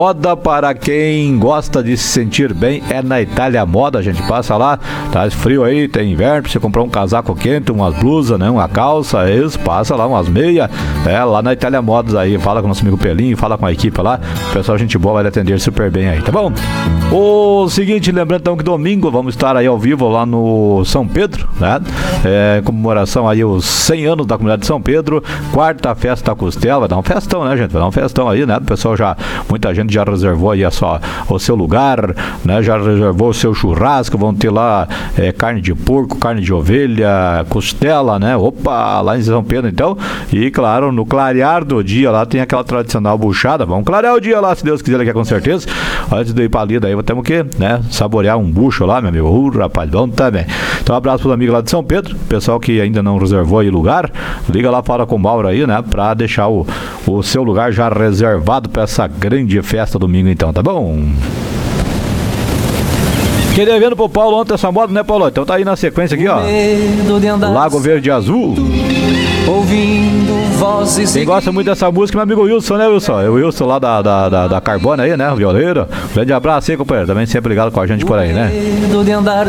Moda para quem gosta de se sentir bem é na Itália Moda. A gente passa lá, tá frio aí, tem inverno, pra você comprar um casaco quente, umas blusas, né, uma calça, isso, passa lá, umas meias, lá na Itália Modas aí, fala com o nosso amigo Pelinho, fala com a equipe lá, o pessoal, gente boa, vai lhe atender super bem aí, tá bom? O seguinte, lembrando então que domingo vamos estar aí ao vivo lá no São Pedro, né, comemoração aí os 100 anos da comunidade de São Pedro, quarta festa da Costela, vai dar um festão, né, gente, vai dar um festão aí, né, o pessoal já, muita gente já reservou aí o seu lugar, né? Já reservou o seu churrasco, vão ter lá carne de porco, carne de ovelha, costela, né? Opa, lá em São Pedro então, e claro, no clarear do dia lá tem aquela tradicional buchada, vamos clarear o dia lá, se Deus quiser, daqui com certeza, antes do ir pra lida aí, temos que, né, saborear um bucho lá, meu amigo, rapaz, bom também. Então um abraço pros amigos lá de São Pedro, pessoal que ainda não reservou aí lugar, liga lá, fala com o Mauro aí, né, pra deixar o seu lugar já reservado pra essa grande festa domingo então, tá bom? Queria vendo pro Paulo ontem essa moda, né, Paulo? Então tá aí na sequência aqui, ó. Lago Verde Azul. Ouvindo vozes. Quem gosta muito dessa música, meu amigo Wilson, né, Wilson? É o Wilson lá da Carbona aí, né? O violeiro. Grande abraço aí, companheiro. Também sempre ligado com a gente por aí, né?